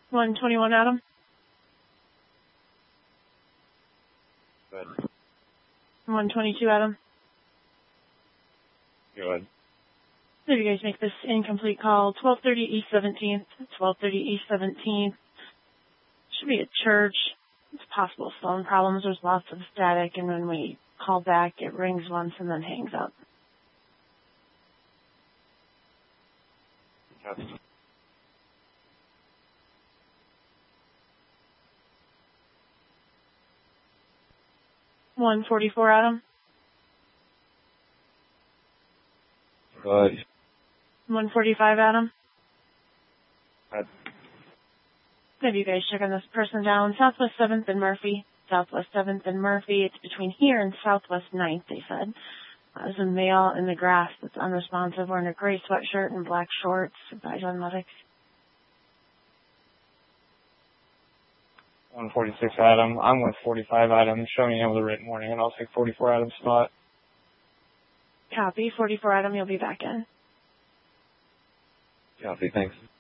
121 Adam. Good. 122 Adam. Good. Did you guys make this incomplete call? 1230 East 17th. 1230 East 17th. Should be a church. It's possible phone problems. There's lots of static, and when we call back, it rings once and then hangs up. Yes. 144 Adam. Good. 145 Adam. Good. Have you guys checking this person down? Southwest 7th and Murphy. Southwest 7th and Murphy. It's between here and Southwest 9th, they said. There's a male in the grass that's unresponsive, wearing a gray sweatshirt and black shorts. Advise on medics. 146 Adam. I'm with 45 Adam. Showing him the written warning, and I'll take 44 Adam's spot. Copy. 44 Adam, you'll be back in. Copy. Thanks.